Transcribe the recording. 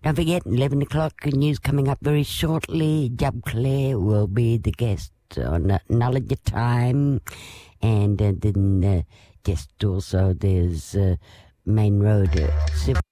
Don't forget, 11 o'clock news coming up very shortly. Jub Clare will be the guest on Knowledge Time. And then just also there's Main Road.